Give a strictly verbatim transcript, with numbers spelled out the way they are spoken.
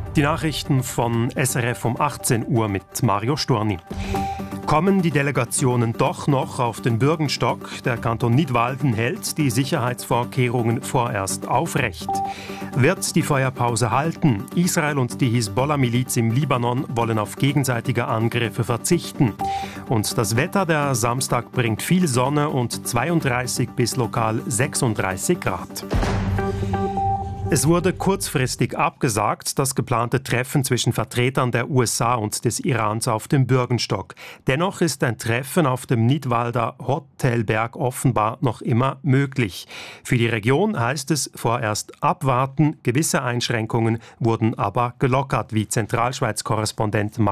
Die Nachrichten von S R F um achtzehn Uhr mit Mario Storni. Kommen die Delegationen doch noch auf den Bürgenstock? Der Kanton Nidwalden hält die Sicherheitsvorkehrungen vorerst aufrecht. Wird die Feuerpause halten? Israel und die Hisbollah-Miliz im Libanon wollen auf gegenseitige Angriffe verzichten. Und das Wetter, der Samstag bringt viel Sonne und zweiunddreißig bis lokal sechsunddreißig Grad. Es wurde kurzfristig abgesagt, das geplante Treffen zwischen Vertretern der U S A und des Irans auf dem Bürgenstock. Dennoch ist ein Treffen auf dem Nidwalder Hotelberg offenbar noch immer möglich. Für die Region heißt es vorerst abwarten. Gewisse Einschränkungen wurden aber gelockert, wie Zentralschweiz-Korrespondent